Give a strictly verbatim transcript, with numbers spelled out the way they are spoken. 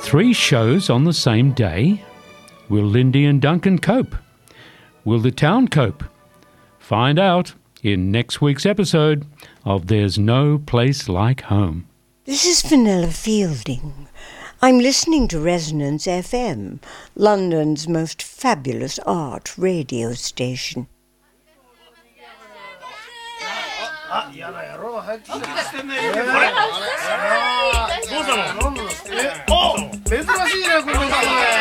Three shows on the same day? Will Lindy and Duncan cope? Will the town cope? Find out in next week's episode of There's No Place Like Home. This is Vanilla Fielding. I'm listening to Resonance F M, London's most fabulous art radio station. 어! 珍しいねこの歌声